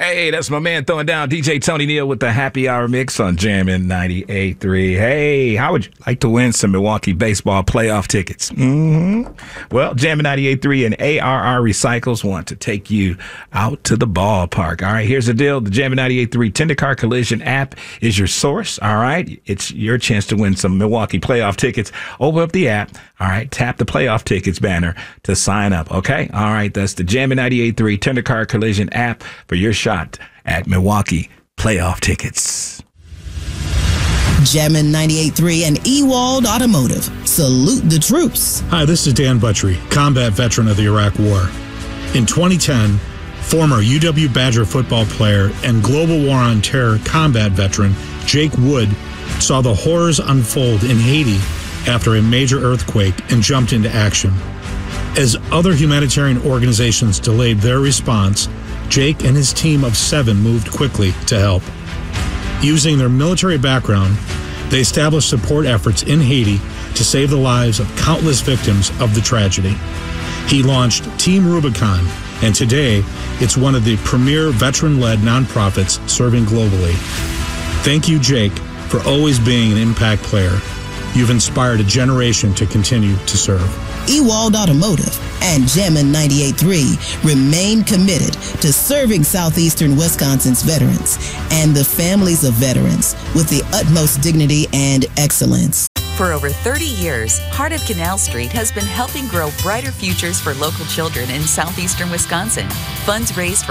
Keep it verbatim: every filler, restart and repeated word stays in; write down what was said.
Hey, that's my man throwing down D J Tony Neal with the Happy Hour Mix on Jammin' ninety-eight point three. Hey, how would you like to win some Milwaukee baseball playoff tickets? Mm-hmm. Well, Jammin' ninety-eight point three and A R R Recycles want to take you out to the ballpark. All right, here's the deal. The Jammin' ninety-eight point three Tender Car Collision app is your source. All right, it's your chance to win some Milwaukee playoff tickets. Open up the app. All right, tap the playoff tickets banner to sign up. Okay, all right, that's the Jammin' ninety-eight point three Tender Car Collision app for your shot at Milwaukee playoff tickets. Jammin' ninety-eight point three and Ewald Automotive. Salute the troops. Hi, this is Dan Buttrey, combat veteran of the Iraq War. In twenty ten, former U W Badger football player and Global War on Terror combat veteran Jake Wood saw the horrors unfold in Haiti after a major earthquake and jumped into action. As other humanitarian organizations delayed their response, Jake and his team of seven moved quickly to help. Using their military background, they established support efforts in Haiti to save the lives of countless victims of the tragedy. He launched Team Rubicon, and today it's one of the premier veteran-led nonprofits serving globally. Thank you, Jake, for always being an impact player. You've inspired a generation to continue to serve. Ewald Automotive and Jammin' ninety-eight point three remain committed to serving southeastern Wisconsin's veterans and the families of veterans with the utmost dignity and excellence. For over thirty years, Heart of Canal Street has been helping grow brighter futures for local children in southeastern Wisconsin. Funds raised for